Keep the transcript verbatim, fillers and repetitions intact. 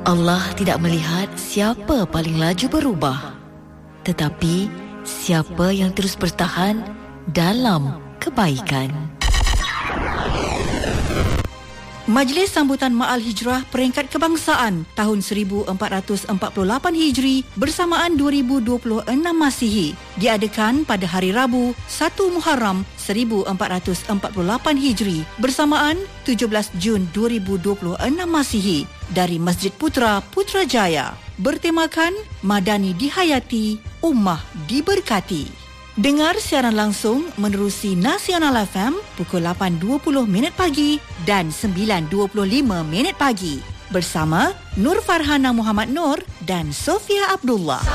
Allah tidak melihat siapa paling laju berubah, tetapi siapa yang terus bertahan dalam kebaikan. Majlis Sambutan Ma'al Hijrah Peringkat Kebangsaan tahun seribu empat ratus empat puluh lapan Hijri bersamaan dua ribu dua puluh enam Masihi diadakan pada hari Rabu satu Muharram seribu empat ratus empat puluh lapan Hijri bersamaan tujuh belas Jun dua ribu dua puluh enam Masihi dari Masjid Putra Putrajaya, bertemakan Madani dihayati, Ummah diberkati. Dengar siaran langsung menerusi Nasional F M pukul lapan dua puluh minit pagi dan sembilan dua puluh lima minit pagi bersama Nur Farhana Muhammad Nur dan Sofia Abdullah.